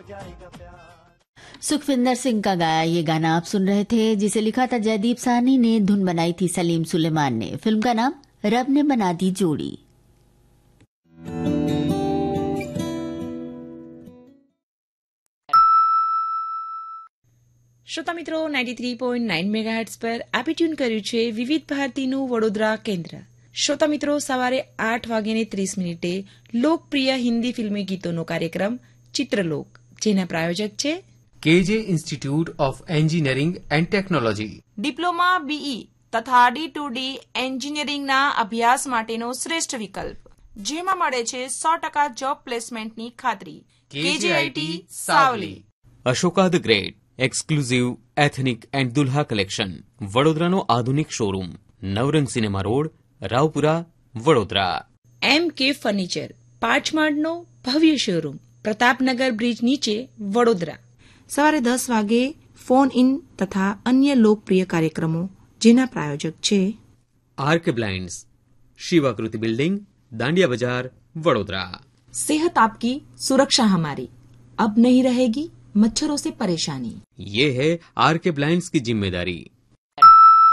सुखविंदर सिंह का गाया ये गाना आप सुन रहे थे, जिसे लिखा था जयदीप साहनी ने, धुन बनाई थी सलीम सुलेमान ने। फिल्म का नाम रब ने बना दी जोड़ी। શ્રોતા મિત્રો 93.9 મેગાહર્ટ્ઝ પર આપે ટ્યુન કર્યું છે વિવિધ ભારતીનું વડોદરા કેન્દ્ર। શ્રોતા મિત્રો, સવારે 8:30 લોકપ્રિય હિન્દી ફિલ્મી ગીતોનો કાર્યક્રમ ચિત્રલોક, જેના પ્રાયોજક છે કેજે institute of engineering and technology. Diploma, BE તથા D2D એન્જિનિયરિંગના અભ્યાસ માટેનો શ્રેષ્ઠ વિકલ્પ, જેમાં મળે છે 100% જોબ પ્લેસમેન્ટની ખાતરી। કેજેઆઈટી Savli. Ashoka the great exclusive ethnic and Dulha collection, વડોદરાનો આધુનિક શોરૂમ, નવરંગ cinema road, Raopura, Vadodara. MK furniture, પાંચમાળનો ભવ્ય શોરૂમ, પ્રતાપનગર બ્રિજ નીચે, વડોદરા। સવારે 10 વાગે ફોન ઇન તથા અન્ય લોકપ્રિય કાર્યક્રમો, જેના પ્રાયોજક છે આર્કે બ્લાઇન્ડ્સ, શિવાકૃતિ બિલ્ડિંગ, દાંડિયા બજાર, વડોદરા। सेहत आपकी सुरक्षा हमारी, अब नहीं रहेगी मच्छरों से परेशानी। ये है आरके ब्लाइंड्स की जिम्मेदारी।